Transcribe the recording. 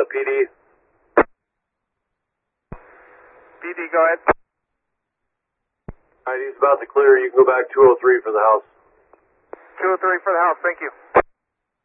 PD. PD, go ahead. Alright, he's about to clear. You can go back 203 for the house. 203 for the house, thank you.